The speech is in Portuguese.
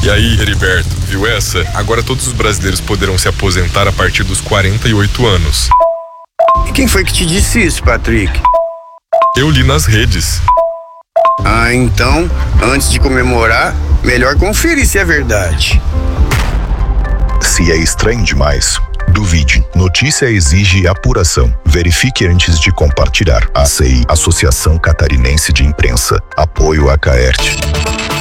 E aí, Heriberto, viu essa? Agora todos os brasileiros poderão se aposentar a partir dos 48 anos. E quem foi que te disse isso, Patrick? Eu li nas redes. Ah, então, antes de comemorar, melhor conferir se é verdade. Se é estranho demais, duvide. Notícia exige apuração. Verifique antes de compartilhar. ACI, Associação Catarinense de Imprensa. Apoio a Caerte.